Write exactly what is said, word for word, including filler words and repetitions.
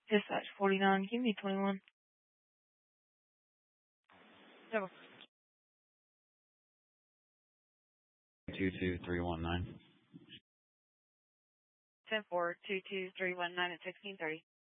Dispatch forty-nine, give me twenty-one. Seven. two two three one nine. ten four two two three one nine at sixteen thirty.